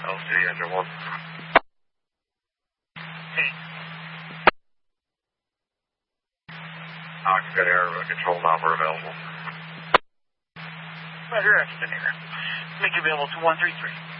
LC engine 1. Hey. Occupant air control number available. Roger, engineer. Make it available to 133.